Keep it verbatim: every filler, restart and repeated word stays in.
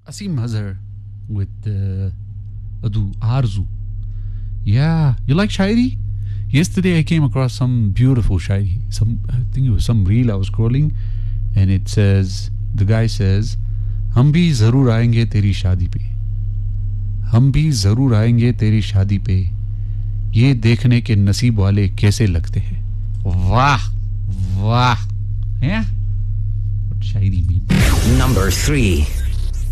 Asim Hazar with uh, Adu Arzu. Yeah, you like shairi? Yesterday I came across some beautiful shairi. Some I think it was some reel I was scrolling, and it says the guy says, "हम भी जरूर आएंगे तेरी शादी पे, हम भी जरूर आएंगे तेरी शादी पे, ये देखने के नसीब वाले कैसे लगते हैं." वाह वाह, yeah. What Shayari mean? Number three.